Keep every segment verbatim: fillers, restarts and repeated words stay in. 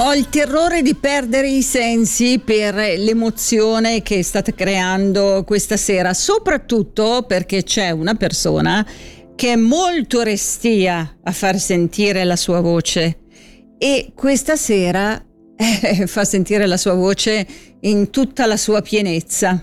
Ho il terrore di perdere i sensi per l'emozione che state creando questa sera, soprattutto perché c'è una persona che è molto restia a far sentire la sua voce e questa sera eh, fa sentire la sua voce in tutta la sua pienezza.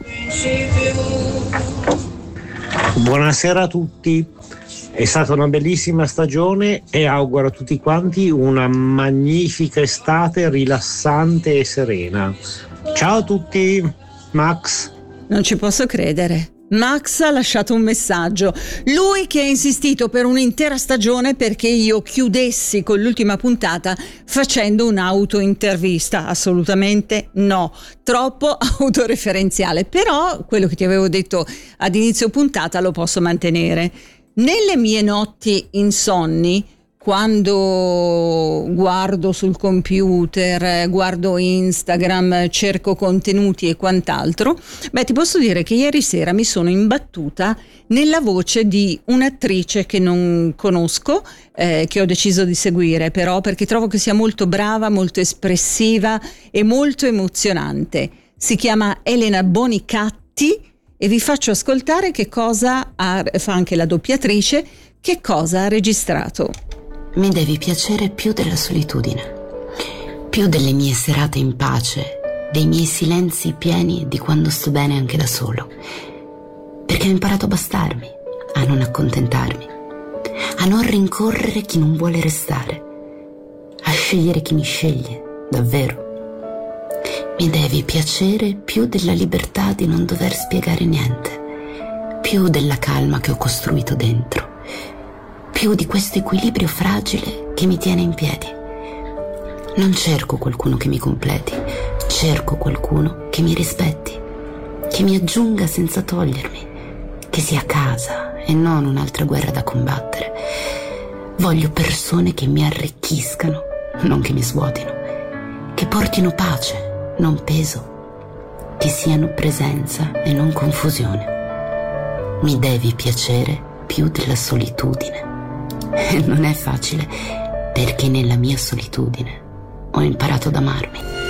Buonasera a tutti. È stata una bellissima stagione e auguro a tutti quanti una magnifica estate rilassante e serena. Ciao a tutti, Max. Non ci posso credere. Max ha lasciato un messaggio. Lui che ha insistito per un'intera stagione perché io chiudessi con l'ultima puntata facendo un'auto-intervista. Assolutamente no. Troppo autoreferenziale. Però quello che ti avevo detto ad inizio puntata lo posso mantenere. Nelle mie notti insonni, quando guardo sul computer, guardo Instagram, cerco contenuti e quant'altro, beh, ti posso dire che ieri sera mi sono imbattuta nella voce di un'attrice che non conosco, eh, che ho deciso di seguire però perché trovo che sia molto brava, molto espressiva e molto emozionante. Si chiama Elena Bonicatti e vi faccio ascoltare che cosa ha, fa anche la doppiatrice, che cosa ha registrato. Mi devi piacere più della solitudine, più delle mie serate in pace, dei miei silenzi pieni di quando sto bene anche da solo, perché ho imparato a bastarmi, a non accontentarmi, a non rincorrere chi non vuole restare, a scegliere chi mi sceglie, davvero. Mi devi piacere più della libertà di non dover spiegare niente, più della calma che ho costruito dentro, più di questo equilibrio fragile che mi tiene in piedi. Non cerco qualcuno che mi completi, cerco qualcuno che mi rispetti, che mi aggiunga senza togliermi, che sia casa e non un'altra guerra da combattere. Voglio persone che mi arricchiscano, non che mi svuotino, che portino pace, non peso, che siano presenza e non confusione. Mi devi piacere più della solitudine. E non è facile, perché nella mia solitudine ho imparato ad amarmi.